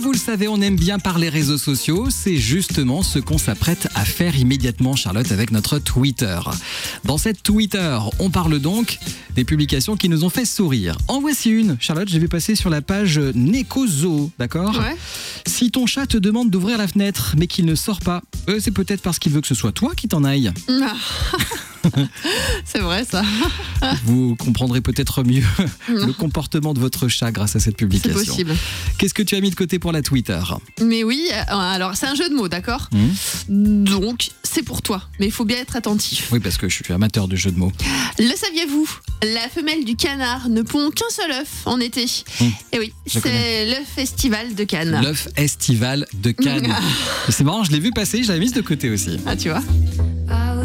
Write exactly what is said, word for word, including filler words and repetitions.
vous le savez, on aime bien parler réseaux sociaux. C'est justement ce qu'on s'apprête à faire immédiatement, Charlotte, avec notre Twitter. Dans cette Twitter, on parle donc des publications qui nous ont fait sourire. En voici une. Charlotte, je vais passer sur la page Nekozo, d'accord ? Ouais. Si ton chat te demande d'ouvrir la fenêtre, mais qu'il ne sort pas, euh, c'est peut-être parce qu'il veut que ce soit toi qui t'en aille. Ah. C'est vrai ça. Vous comprendrez peut-être mieux le comportement de votre chat grâce à cette publication. C'est possible. Qu'est-ce que tu as mis de côté pour la Twitter ? Mais oui, alors c'est un jeu de mots, d'accord ? Mmh. Donc, c'est pour toi, mais il faut bien être attentif. Oui, parce que je suis amateur de jeux de mots. Le saviez-vous ? La femelle du canard ne pond qu'un seul œuf en été. Mmh. Et oui, Je connais. c'est l'œuf estival de Cannes. L'œuf estival de Cannes. Et c'est marrant, je l'ai vu passer, je l'avais mise de côté aussi. Ah, tu vois ?